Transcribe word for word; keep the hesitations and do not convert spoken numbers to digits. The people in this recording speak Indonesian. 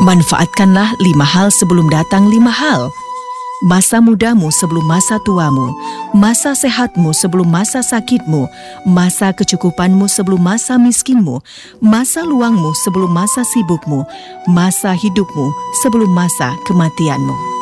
Manfaatkanlah lima hal sebelum datang lima hal. Masa mudamu sebelum masa tuamu, masa sehatmu sebelum masa sakitmu, masa kecukupanmu sebelum masa miskinmu, masa luangmu sebelum masa sibukmu, masa hidupmu sebelum masa kematianmu.